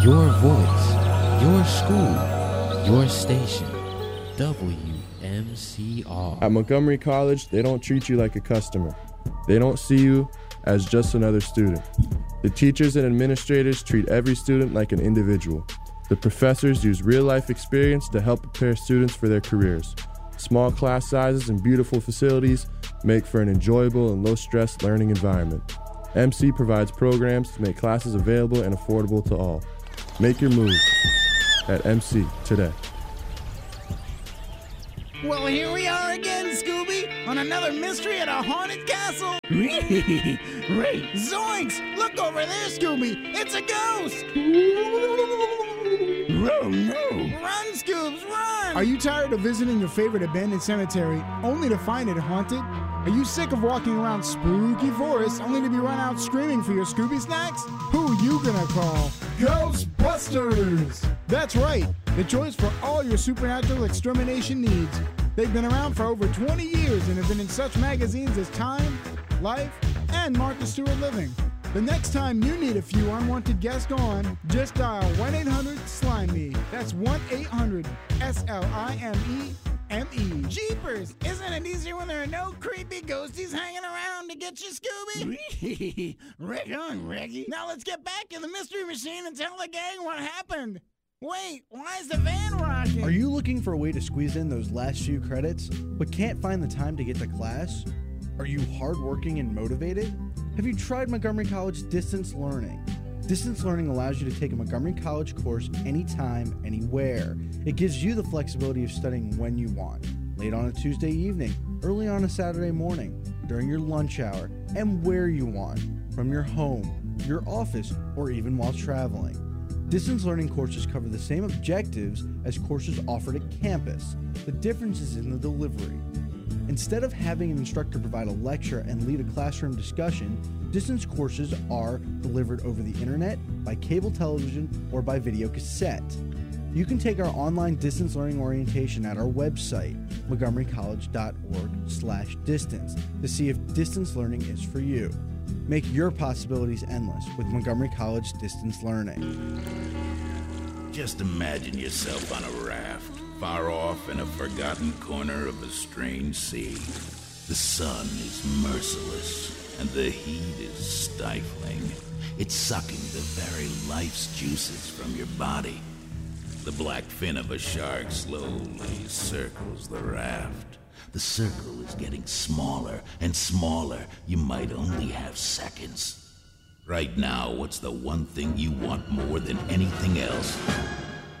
Your voice, your school, your station. WMCR. At Montgomery College, they don't treat you like a customer. They don't see you as just another student. The teachers and administrators treat every student like an individual. The professors use real-life experience to help prepare students for their careers. Small class sizes and beautiful facilities make for an enjoyable and low-stress learning environment. MC provides programs to make classes available and affordable to all. Make your move at MC today. Well, here we are again, Scooby, on another mystery at a haunted castle. Right. Zoinks! Look over there, Scooby. It's a ghost. Oh, no. Run, Scoobs, run! Are you tired of visiting your favorite abandoned cemetery only to find it haunted? Are you sick of walking around spooky forests only to be run out screaming for your Scooby snacks? Who you gonna call? Ghostbusters! That's right, the choice for all your supernatural extermination needs. They've been around for over 20 years and have been in such magazines as Time, Life, and Martha Stewart Living. The next time you need a few unwanted guests on, just dial 1-800-SLIME-ME. That's 1-800-SLIME-ME. Jeepers! Isn't it easier when there are no creepy ghosties hanging around to get you, Scooby? Right on, Reggie. Now let's get back in the mystery machine and tell the gang what happened. Wait, why is the van rocking? Are you looking for a way to squeeze in those last few credits, but can't find the time to get to class? Are you hardworking and motivated? Have you tried Montgomery College Distance Learning? Distance Learning allows you to take a Montgomery College course anytime, anywhere. It gives you the flexibility of studying when you want, late on a Tuesday evening, early on a Saturday morning, during your lunch hour, and where you want, from your home, your office, or even while traveling. Distance learning courses cover the same objectives as courses offered at campus. The difference is in the delivery. Instead of having an instructor provide a lecture and lead a classroom discussion, distance courses are delivered over the internet, by cable television, or by video cassette. You can take our online distance learning orientation at our website, montgomerycollege.org/distance, to see if distance learning is for you. Make your possibilities endless with Montgomery College Distance Learning. Just imagine yourself on a raft, far off in a forgotten corner of a strange sea. The sun is merciless, and the heat is stifling. It's sucking the very life's juices from your body. The black fin of a shark slowly circles the raft. The circle is getting smaller and smaller. You might only have seconds. Right now, what's the one thing you want more than anything else?